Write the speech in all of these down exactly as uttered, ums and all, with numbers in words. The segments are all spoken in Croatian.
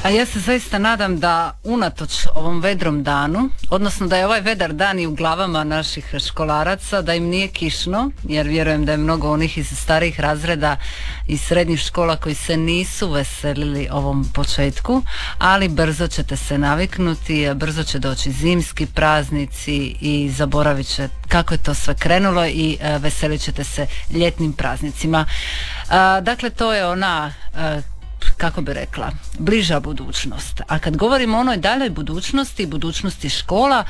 A ja se zaista nadam da unatoč ovom vedrom danu, odnosno da je ovaj vedar dan i u glavama naših školaraca, da im nije kišno, jer vjerujem da je mnogo onih iz starijih razreda i srednjih škola koji se nisu veselili ovom početku, ali brzo ćete se naviknuti, brzo će doći zimski praznici i zaboravit će kako je to sve krenulo i uh, veselit ćete se ljetnim praznicima. Uh, dakle, to je ona uh, kako bi rekla, bliža budućnost. A kad govorimo o onoj daljoj budućnosti, budućnosti škola,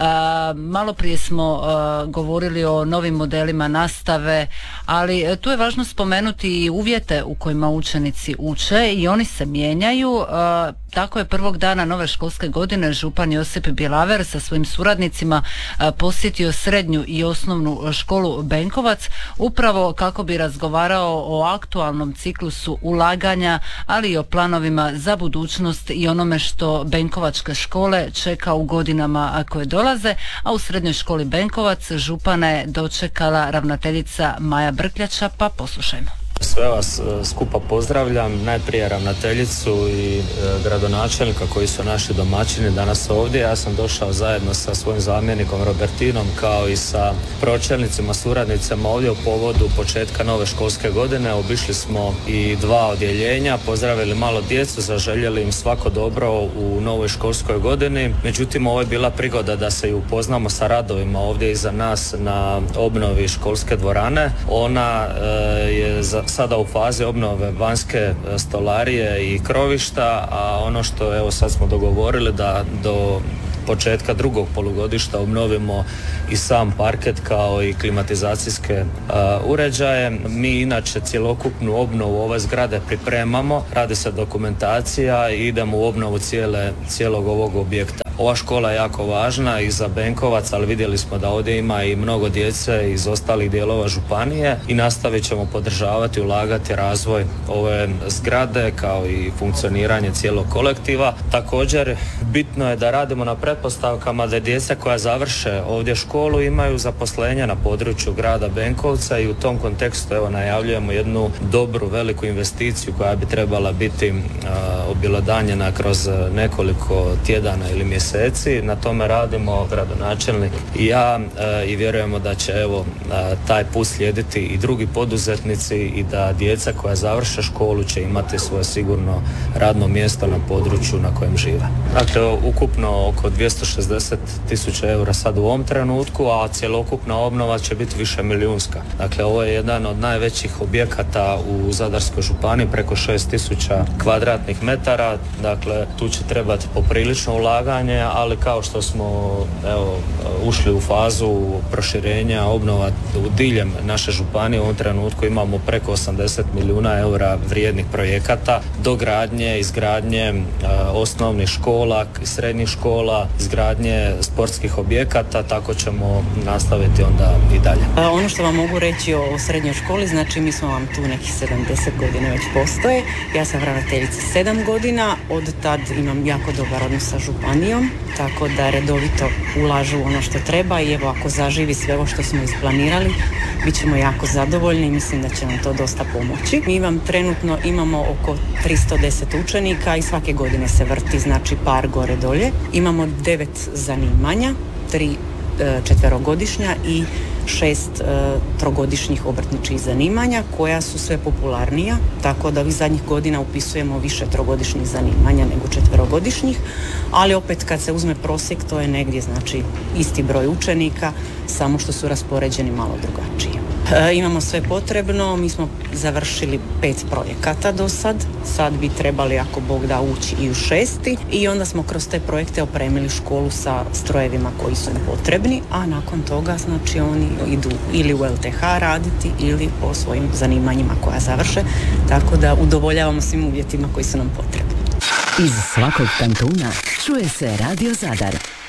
a, malo prije smo a, govorili o novim modelima nastave, ali a, tu je važno spomenuti i uvjete u kojima učenici uče i oni se mijenjaju. A, tako je prvog dana nove školske godine župan Josip Bilaver sa svojim suradnicima a, posjetio srednju i osnovnu školu Benkovac, upravo kako bi razgovarao o aktualnom ciklusu ulaganja, ali i o planovima za budućnost i onome što benkovačke škole čeka u godinama koje dolaze, a u srednjoj školi Benkovac župana je dočekala ravnateljica Maja Brkljača, pa poslušajmo. Sve vas skupa pozdravljam, najprije ravnateljicu i e, gradonačelnika koji su naši domaćini danas ovdje. Ja sam došao zajedno sa svojim zamjenikom Robertinom kao i sa pročelnicima, suradnicama ovdje u povodu početka nove školske godine. Obišli smo i dva odjeljenja, pozdravili malo djecu, zaželjeli im svako dobro u novoj školskoj godini. Međutim, ovo je bila prigoda da se i upoznamo sa radovima ovdje iza nas na obnovi školske dvorane. Ona e, je za sada u fazi obnove vanjske stolarije i krovišta, a ono što evo sad smo dogovorili da do početka drugog polugodišta obnovimo i sam parket kao i klimatizacijske uh, uređaje. Mi inače cjelokupnu obnovu ove zgrade pripremamo, radi se dokumentacija i idemo u obnovu cijele, cijelog ovog objekta. Ova škola je jako važna i za Benkovac, ali vidjeli smo da ovdje ima i mnogo djece iz ostalih dijelova županije i nastavit ćemo podržavati, ulagati razvoj ove zgrade kao i funkcioniranje cijelog kolektiva. Također bitno je da radimo na pretpostavkama da djeca koja završe ovdje školu imaju zaposlenja na području grada Benkovca i u tom kontekstu evo najavljujemo jednu dobru veliku investiciju koja bi trebala biti uh, obilodanjena kroz nekoliko tjedana ili mjeseci. Na tome radimo gradonačelnik i ja e, i vjerujemo da će evo a, taj put slijediti i drugi poduzetnici i da djeca koja završe školu će imati svoje sigurno radno mjesto na području na kojem žive. Dakle, ukupno oko dvjesto šezdeset tisuća eura sad u ovom trenutku, a cjelokupna obnova će biti više milijunska. Dakle, ovo je jedan od najvećih objekata u Zadarskoj županiji, preko šest tisuća kvadratnih metara. Dakle, tu će trebati poprilično ulaganje, ali kao što smo evo, ušli u fazu proširenja, obnova u diljem naše županije, u ovom trenutku imamo preko osamdeset milijuna eura vrijednih projekata, dogradnje, izgradnje e, osnovnih škola, srednjih škola, izgradnje sportskih objekata, tako ćemo nastaviti onda i dalje. A ono što vam mogu reći o, o srednjoj školi, znači mi smo vam tu nekih sedamdeset godina već postoje. Ja sam ravnateljica sedam godina, od tad imam jako dobar odnos sa županijom, tako da redovito ulažu ono što treba i evo ako zaživi sve ovo što smo isplanirali, bit ćemo jako zadovoljni i mislim da će nam to dosta pomoći. Mi vam trenutno imamo oko tristo deset učenika i svake godine se vrti, znači par gore dolje. Imamo devet zanimanja, tri e, četverogodišnja i šest e, trogodišnjih obrtničkih zanimanja koja su sve popularnija, tako da ovih zadnjih godina upisujemo više trogodišnjih zanimanja nego četverogodišnjih, ali opet kad se uzme prosjek to je negdje znači isti broj učenika, samo što su raspoređeni malo drugačije. E, imamo sve potrebno, mi smo završili pet projekata do sad, sad bi trebali ako Bog da ući i u šesti i onda smo kroz te projekte opremili školu sa strojevima koji su potrebni, a nakon toga znači oni idu ili u L T H raditi ili po svojim zanimanjima koja završe, tako da udovoljavamo svim uvjetima koji su nam potrebni. Iz svakog kantuna čuje se Radio Zadar.